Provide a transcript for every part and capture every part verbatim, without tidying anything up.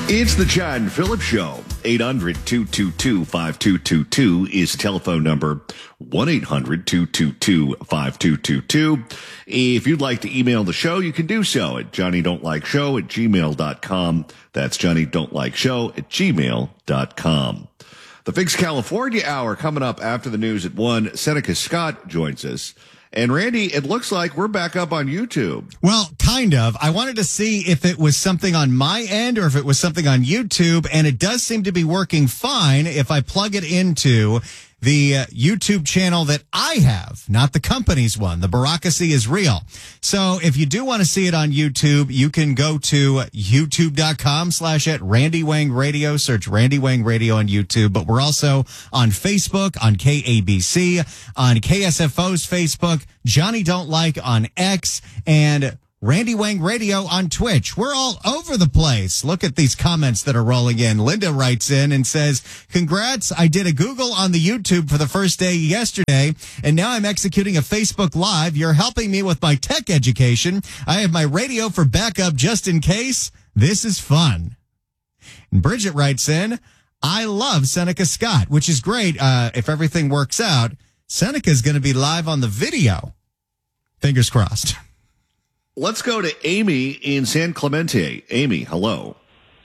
It's the Chad and Phillips Show. eight hundred, two two two, five two two two is the telephone number. one eight hundred, two two two, five two two two. If you'd like to email the show, you can do so at johnny don't like show at gmail dot com. That's johnny don't like show at gmail dot com. The Fix California Hour coming up after the news at one. Seneca Scott joins us. And Randy, it looks like we're back up on YouTube. Well, kind of. I wanted to see if it was something on my end or if it was something on YouTube, and it does seem to be working fine if I plug it into the uh, YouTube channel that I have, not the company's one. The bureaucracy is real. So if you do want to see it on YouTube, you can go to youtube.com slash at Randy Wang Radio. Search Randy Wang Radio on YouTube. But we're also on Facebook, on K A B C, on K S F O's Facebook, Johnny Don't Like on X, and Randy Wang Radio on Twitch. We're all over the place. Look at these comments that are rolling in. Linda writes in and says, congrats. I did a Google on the YouTube for the first day yesterday, and now I'm executing a Facebook Live. You're helping me with my tech education. I have my radio for backup just in case. This is fun. And Bridget writes in, I love Seneca Scott, which is great. Uh, if everything works out, Seneca is going to be live on the video. Fingers crossed. Let's go to Amy in San Clemente. Amy, hello.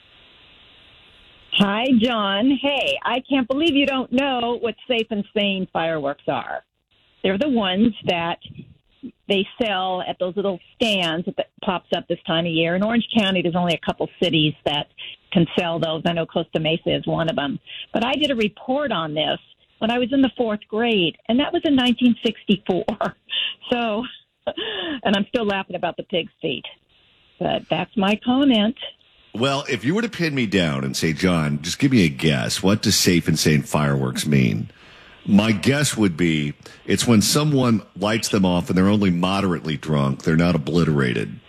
Hi, John. Hey, I can't believe you don't know what Safe and Sane fireworks are. They're the ones that they sell at those little stands that pops up this time of year. In Orange County, there's only a couple cities that can sell those. I know Costa Mesa is one of them. But I did a report on this when I was in the fourth grade, and that was in nineteen sixty-four. So... And I'm still laughing about the pig's feet. But that's my comment. Well, if you were to pin me down and say, John, just give me a guess. What does Safe and Sane fireworks mean? My guess would be it's when someone lights them off and they're only moderately drunk. They're not obliterated.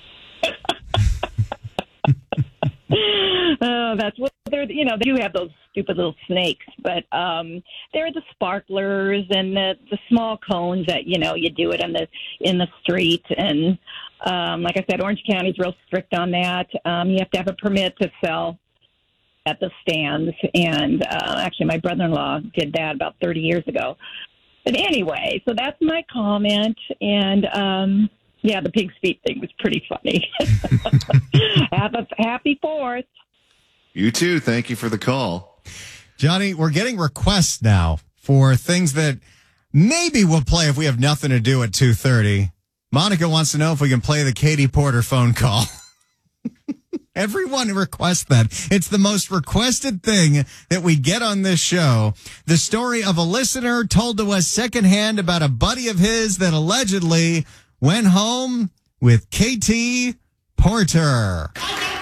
Oh, that's what they're, you know, they do have those stupid little snakes, but um, they're the sparklers and the, the small cones that, you know, you do it in the, in the street. And um, like I said, Orange County's real strict on that. Um, you have to have a permit to sell at the stands. And uh, actually, my brother-in-law did that about thirty years ago. But anyway, so that's my comment. And, um, yeah, the pig's feet thing was pretty funny. Have a happy fourth. You too. Thank you for the call. Johnny, we're getting requests now for things that maybe we'll play if we have nothing to do at two thirty. Monica wants to know if we can play the Katie Porter phone call. Everyone requests that. It's the most requested thing that we get on this show. The story of a listener told to us secondhand about a buddy of his that allegedly went home with Katie Porter.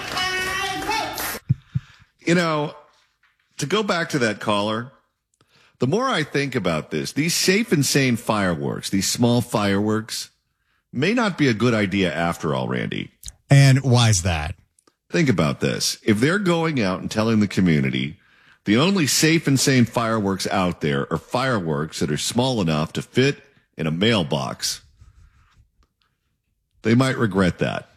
You know, to go back to that caller, the more I think about this, these Safe and Sane fireworks, these small fireworks, may not be a good idea after all, Randy. And why's that? Think about this. If they're going out and telling the community the only Safe and Sane fireworks out there are fireworks that are small enough to fit in a mailbox, they might regret that.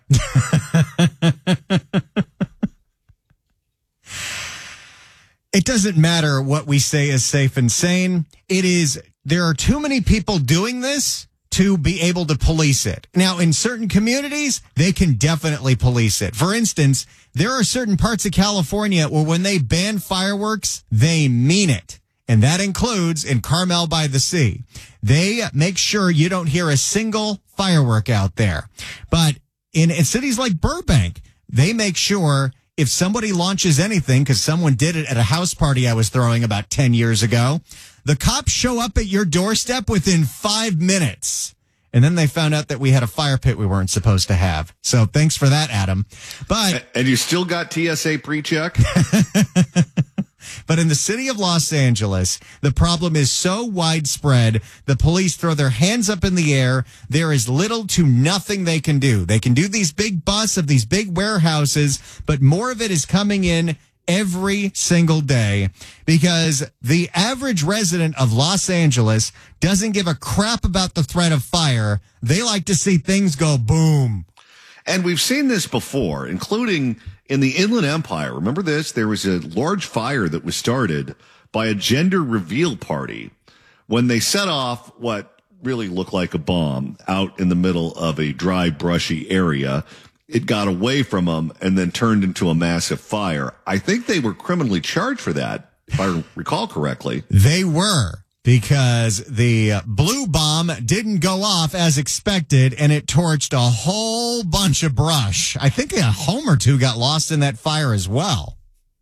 It doesn't matter what we say is safe and sane. It is, there are too many people doing this to be able to police it. Now, in certain communities, they can definitely police it. For instance, there are certain parts of California where when they ban fireworks, they mean it. And that includes in Carmel by the Sea. They make sure you don't hear a single firework out there. But in, in cities like Burbank, they make sure if somebody launches anything, because someone did it at a house party I was throwing about ten years ago, the cops show up at your doorstep within five minutes. And then they found out that we had a fire pit we weren't supposed to have. So thanks for that, Adam. But and you still got T S A pre-check? But in the city of Los Angeles, the problem is so widespread, the police throw their hands up in the air. There is little to nothing they can do. They can do these big busts of these big warehouses, but more of it is coming in every single day because the average resident of Los Angeles doesn't give a crap about the threat of fire. They like to see things go boom. And we've seen this before, including in the Inland Empire. Remember this? There was a large fire that was started by a gender reveal party when they set off what really looked like a bomb out in the middle of a dry, brushy area. It got away from them and then turned into a massive fire. I think they were criminally charged for that, if I recall correctly. They were, because the blue bomb didn't go off as expected, and it torched a whole bunch of brush. I think a home or two got lost in that fire as well.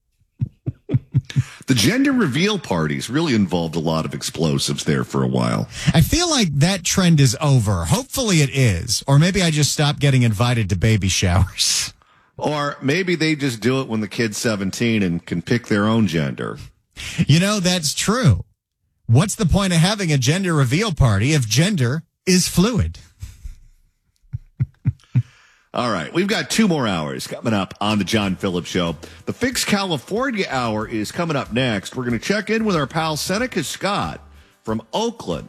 The gender reveal parties really involved a lot of explosives there for a while. I feel like that trend is over. Hopefully it is. Or maybe I just stopped getting invited to baby showers. Or maybe they just do it when the kid's seventeen and can pick their own gender. You know, that's true. What's the point of having a gender reveal party if gender is fluid? All right, we've got two more hours coming up on the John Phillips Show. The Fix California Hour is coming up next. We're going to check in with our pal Seneca Scott from Oakland.